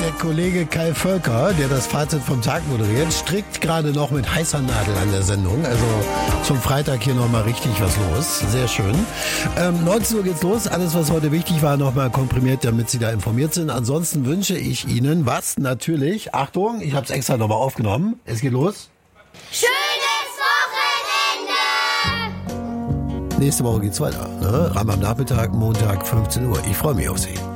Der Kollege Kai Völker, der das Fazit vom Tag moderiert, strickt gerade noch mit heißer Nadel an der Sendung. Also zum Freitag hier nochmal richtig was los. Sehr schön. 19 Uhr geht's los. Alles, was heute wichtig war, nochmal komprimiert, damit Sie da informiert sind. Ansonsten wünsche ich Ihnen was? Natürlich. Achtung, ich habe es extra nochmal aufgenommen. Es geht los. Schönes Wochenende! Nächste Woche geht's weiter. Ne? Am Nachmittag, Montag, 15 Uhr. Ich freue mich auf Sie.